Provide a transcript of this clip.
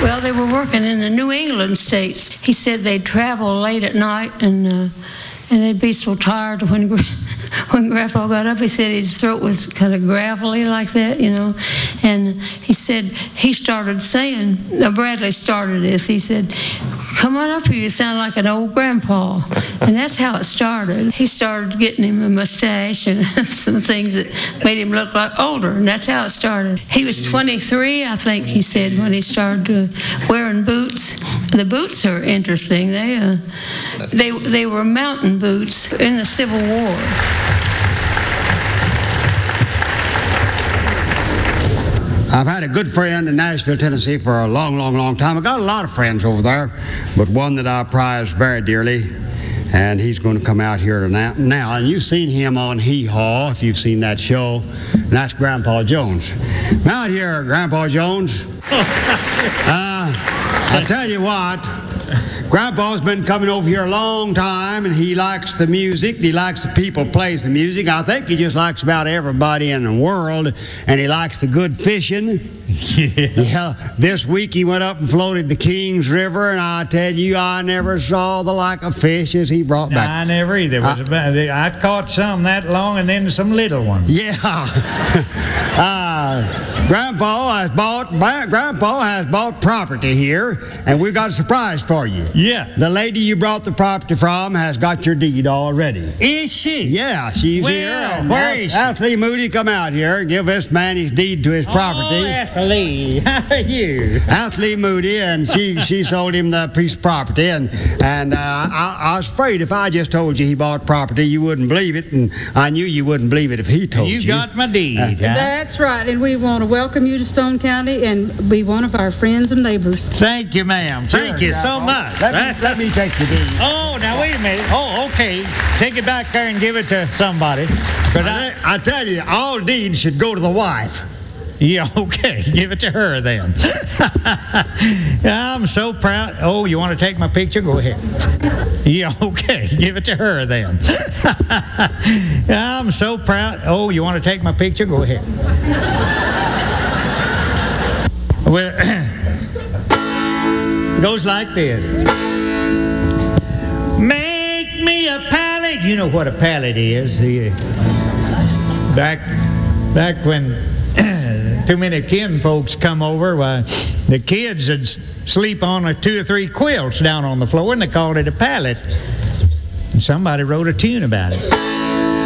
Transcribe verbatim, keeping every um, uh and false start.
Well, they were working in the New England states. He said they'd travel late at night and uh, and they'd be so tired when when Grandpa got up. He said his throat was kind of gravelly like that, you know. And he said he started saying, now Bradley started this. He said, "Come on up here, you sound like an old grandpa." And that's how it started. He started getting him a mustache and some things that made him look like older, and that's how it started. He was twenty-three, I think he said, when he started uh, wearing boots. The boots are interesting. They, uh, they, they were mountain boots in the Civil War. I've had a good friend in Nashville, Tennessee for a long, long, long time. I've got a lot of friends over there, but one that I prize very dearly, and he's going to come out here now. now. And you've seen him on Hee Haw, if you've seen that show, and that's Grandpa Jones. Now out here, Grandpa Jones. uh, I tell you what, Grandpa's been coming over here a long time, and he likes the music. He likes the people plays the music. I think he just likes about everybody in the world, and he likes the good fishing. Yeah. Yeah. This week he went up and floated the Kings River, and I tell you, I never saw the like of fish as he brought No, back. I never either. It was I, about, I caught some that long and then some little ones. Yeah. uh, Grandpa has bought Grandpa has bought property here, and we've got a surprise for you. Yeah. The lady you brought the property from has got your deed already. Is she? Yeah, she's Well, here. And where is she? Athlete Moody, come out here and give this man his deed to his property. Oh, Ashley, how are you? Athlete Moody, and she she sold him the piece of property, and and uh, I, I was afraid if I just told you he bought property, you wouldn't believe it, and I knew you wouldn't believe it if he told you. You got my deed, Uh, huh? That's right, and we want to welcome you to Stone County and be one of our friends and neighbors. Thank you, ma'am. Thank Sure, you so Grandpa. much. Let me, let me take the deed. Oh, now wait a minute. Oh, okay. Take it back there and give it to somebody. 'Cause I, I, I tell you, all deeds should go to the wife. yeah, okay. Give it to her then. I'm so proud. Oh, you want to take my picture? Go ahead. Yeah, okay. Give it to her then. I'm so proud. Oh, you want to take my picture? Go ahead. Well, it goes like this. Make me a pallet. You know what a pallet is. The, back, back when too many kin folks come over, why, the kids would s- sleep on a two or three quilts down on the floor, and they called it a pallet. And somebody wrote a tune about it.